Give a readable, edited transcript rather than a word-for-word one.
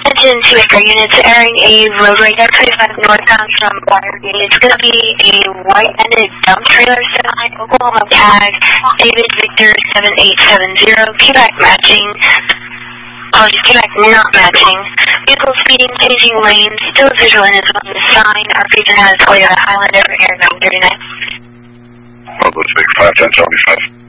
Attention to our units airing a road radar 25 northbound from Watergate. It's going to be a white-ended dump trailer 79 Oklahoma tag, David Victor 7870, Quebec matching. Quebec not matching. Vehicle speeding, changing lanes, still visual and is on the sign. Our region has Toyota Highlander, air 939. Well, let's make 51075.